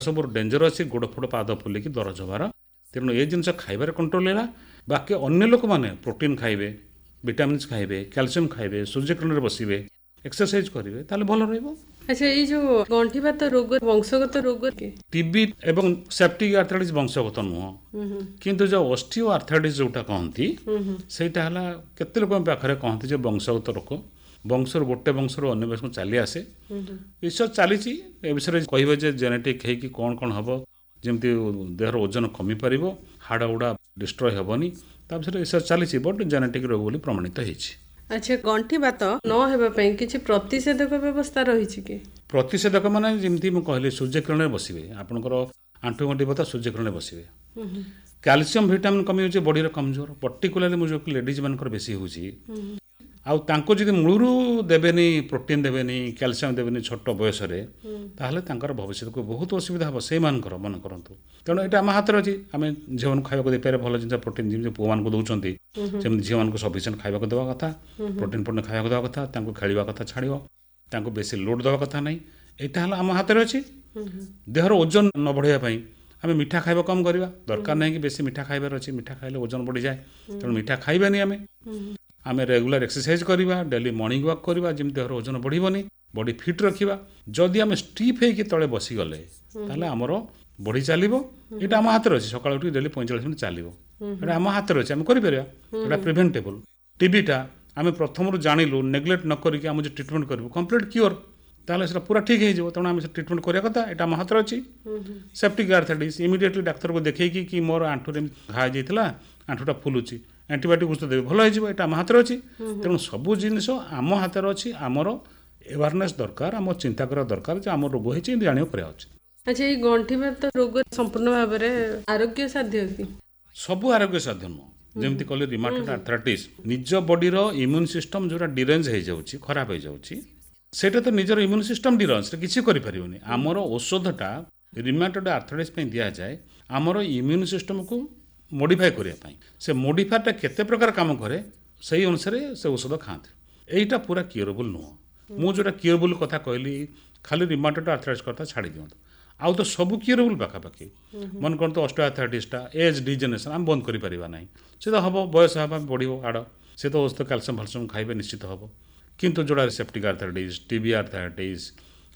सब डेंजर अच्छी गोड़ फोड़ पाद फुलिकी दरज हबार तेणु ये जिन खाइबार कंट्रोल है बाकी अन्य लोक मैंने प्रोटीन खाइबे विटामिन्स खाइबे कैल्शियम खाइबे सूर्यकिरण बसवे एक्सरसाइज करेंगे ताले भल रहिबो। अच्छा ये जो गंठीबात रोग वंशगत रोग टीबी एवं सेप्टिक आर्थराइटिस वंशगत नुह किंतु जो ऑस्टियो आर्थराइटिस जोटा कहती सेटा हला केते लोक पाखरे कहती जो वंशगत रोग वंशर गोटे वंशर अन्य वंश चली आसे ये सब चली ए विषय कहे जे जेनेटिक है कि कौन कौन हम जमी देहर ओजन कमी पार हाड़ गुड़ा डिस्ट्रय हेबनी ये सब चली बट जेनेटिक रोग बोली प्रमाणित होती। अच्छा गंठीबात न हेबापई किछि प्रतिषेधक व्यवस्था रही कि प्रतिषेधक माने जमी मुझे कहली सूर्यकिरण बसवे आपंकर आंठु गंठी बता सूर्यकिरण बसवे कैल्शियम विटामिन कमी हो बॉडी कमजोर पर्टिकुलाली मुझे लेडीज मानकर बेसी होची आउ तांको जदि मूलरू देबेनी प्रोटीन देबेनी कैल्शियम देबेनी छोट बयस ताहले तांकर भविष्य को बहुत असुविधा हम से मन करतु तेणु यहाँ आम हाथ अच्छी आम झील को खावा देपारे भल जिन प्रोटीन जमी पुआ को दौरान जमी झील को सफिसीयंट खावा देवा कथा प्रोटीन प्रोटीन खावा देवा कथा खेलवा कथा छाड़ बेसी लोड देवा कथा नहीं यहाँ आम हाथ अच्छी देहर ओजन न बढ़ाई आम मीठा खाଇବା कम करवा दरकार नहीं कि बेसी मीठा खाइबार अच्छी मीठा खाइले ओजन बढ़ी जाए तेणु मीठा खाइबानी आम रेगुलर एक्सरसाइज करवा डेली मॉर्निंग वॉक करवा जमी देहर ओजन बढ़िबनी बॉडी फिट रखा जदि आम स्टिफ होगी तले बसीगले ताले आमर बढ़ी चलो यहाँ आम हाथ अच्छी सकाल उठी डेली 45 मिनट चलो ये आम हाथ अच्छे आम कर प्रिभेन्टेबल टीबीटा आम प्रथम जाणिलु नेग्लेक्ट न करके आम ट्रिटमेंट करूँ कंप्लीट क्योर ताले से पूरा ठीक हो तेणु आम ट्रिटमेंट करा कथा यहाँ आम हाथ अच्छी सेप्टिक आर्थराइटिस इमिडिएटली डाक्तर को देखी कि मोर आंठुरे घा जाइए आंठुटा फुलुची एंटीबायोटिक ଔଷଧ देवे भल हो आम हाथ अच्छी तेणु सबू जिनस आम हाथ अच्छी आमर एवारनेस दरकार आम चिंता करा दरकार जो आम रोग होती जाना कराया। अच्छा ये गंठीबात रोग संपूर्ण भाव में आरोग्य साध्य कि सबू आरोग्य साध्य नुह जमी कहले रिमाटॉइड आर्थराइटिस निज बॉडी इम्यून सिस्टम जो डिरेंज हो जाऊँगी खराब हो जाऊँगी सेटा तो निजर इम्यून सिस्टम डिरेंज किसी करें आमर औषधटा रिमाटॉइड आर्थराइटिस दि जाए आमर इम्यून सिस्टम को मॉडिफाई करने से मॉडिफाईटा केते प्रकार काम करे से अनुसार से औषध खाते यहीटा पूरा क्योरेबल नुह मु जोटा क्योरेबल कथा कहली खाली रिमाटॉइड आर्थराइटिस कथा छाड़ी दिखाँ आउ तो सब क्योरेबल पाखापाखि मन कर तो ऑस्टियोआर्थराइटिसटा एज डिजेनरेशन आम बंद करें ना से तो हम बयस हाँ बढ़ो आड़ से तो औषध कैल्शियम फाल्शियम खाइबे निश्चित हम किंतु जोड़ा सेप्टिक आर्थराइटिस टीबी आर्थराइटिस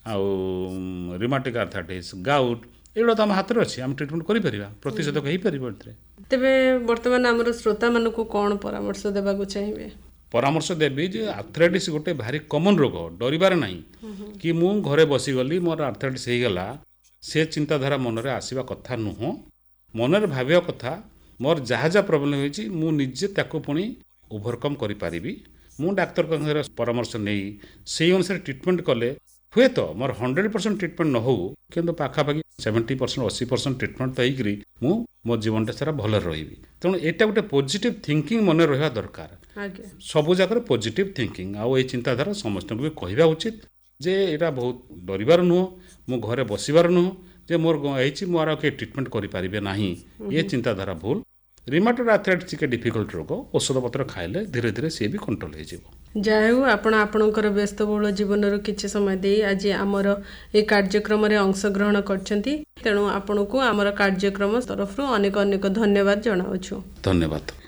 आउ रिमाटिक आर्थराइटिस गाउट एगुड़ा तो आम हाथ अच्छी आम ट्रिटमेंट करें प्रतिषेधक हो पार। तेबे वर्तमान आमर श्रोता मानक कौन परामर्श देवा चाहिए परामर्श देवी जे आर्थराइटिस गोटे भारी कमन रोग डरबार ना कि मु घरे बसीगली मोर आर्थराइटिस हो गला से चिंताधारा मन में आसवा कथा नुह मन भाव कथा मोर जहाँ जहाँ प्रोब्लेम होती मुझे ताको पुणी ओभरकम करी मु डाक्तर परामर्श नहीं से अनुसार ट्रिटमेंट कले हुए तो मोर 100% ट्रिटमेंट न हो कि पाखापाखि 70% 80% ट्रिटमेंट तो होगी मो जीवनटा सारा भल रही तेणु यहाँ गोटे पॉजिटिव थिंकिंग मन रहा दरकार सबू जगह पॉजिटिव थिंकिंग आउ ये चिंताधारा समस्त भी कहवा उचित जे यहाँ बहुत डरबार नुह मो घरे बसबार नुह जे मोर मोर आ ट्रिटमेंट करें ये चिंताधारा भूल रिमाटॉइड आर्थराइटिस के डिफिकल्ट रोग औषध पत्र खाइले धीरे धीरे सी भी कंट्रोल हो जाऊ आपणकर व्यस्तबहुल जीवन किछि समय दे आज आमर ए कार्यक्रम रे अंशग्रहण करछंती तेणु आपन को आमर कार्यक्रम तरफ अनेक अनेक धन्यवाद जनावछु। धन्यवाद।